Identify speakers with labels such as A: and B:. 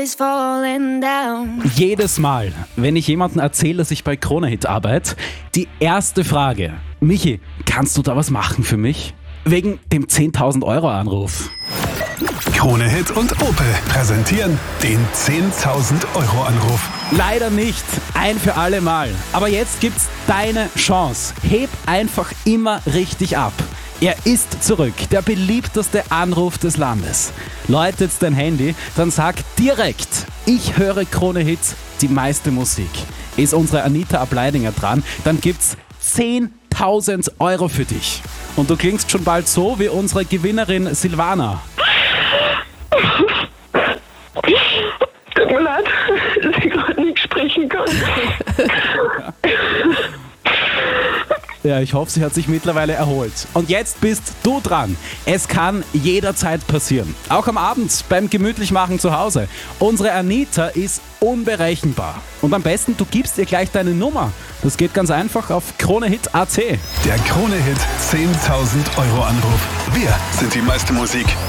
A: is falling down.
B: Jedes Mal, wenn ich jemandem erzähle, dass ich bei Krone-Hit arbeite, die erste Frage: Michi, kannst du da was machen für mich? Wegen dem 10.000 Euro Anruf.
C: Krone-Hit und Opel präsentieren den 10.000 Euro Anruf.
B: Leider nicht, ein für alle Mal. Aber jetzt gibt's deine Chance. Heb einfach immer richtig ab. Er ist zurück, der beliebteste Anruf des Landes. Läutet dein Handy, dann sag direkt: Ich höre Krone-Hits, die meiste Musik. Ist unsere Anita Ableidinger dran, dann gibt's 10.000 Euro für dich. Und du klingst schon bald so wie unsere Gewinnerin Silvana.
D: Tut mir leid, dass ich gerade nicht sprechen kann.
B: Ja, ich hoffe, sie hat sich mittlerweile erholt. Und jetzt bist du dran. Es kann jederzeit passieren. Auch am Abend beim Gemütlichmachen zu Hause. Unsere Anita ist unberechenbar. Und am besten, du gibst ihr gleich deine Nummer. Das geht ganz einfach auf KroneHit.at.
C: Der Krone-Hit 10.000 Euro Anruf. Wir sind die meiste Musik.